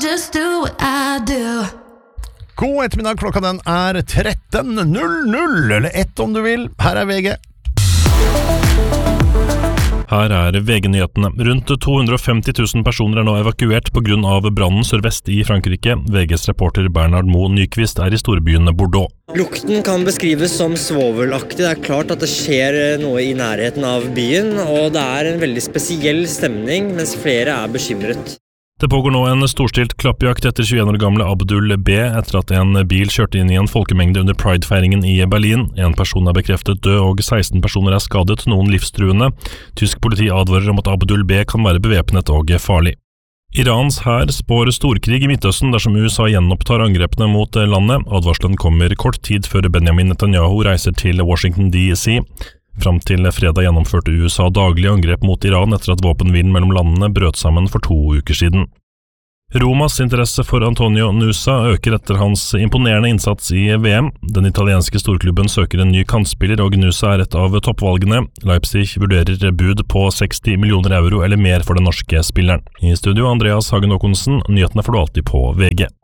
just do what I do. God ettermiddag, klokka den 13.00, eller 1 om du vil. Her VG. Her VG-nyhetene. Rundt 250 000 personer nå evakuert på grunn av brannen sørvest i Frankrike. VGs reporter Bernard Moe Nyqvist i storbyen Bordeaux. Lukten kan beskrives som svovelaktig. Det klart at det skjer noe i nærheten av byen, og det en veldig spesiell stemning, mens flere bekymret. Det pågår nå en storstilt klappjakt etter 21 år gamle Abdul B. etter at en bil kjørte inn i en folkemengde under Pride-feiringen i Berlin. En person bekreftet død, og 16 personer skadet, noen livstruende. Tysk politi advarer om at Abdul B. kan være bevæpnet og farlig. Irans hær spår storkrig i Midtøsten dersom USA gjenopptar angrepene mot landet. Advarselen kommer kort tid før Benjamin Netanyahu reiser til Washington DC. Fram til fredag gjennomførte USA daglig angrep mot Iran etter at våpenhvilen mellom landene brøt sammen for 2 uker siden. Romas interesse for Antonio Nusa øker etter hans imponerende innsats i VM. Den italienske storklubben søker en ny kantspiller, og Nusa et av toppvalgene. Leipzig vurderer bud på 60 millioner euro eller mer for den norske spilleren. I studio Andreas Hagen Håkonsen, nyhetene får du alltid på VG.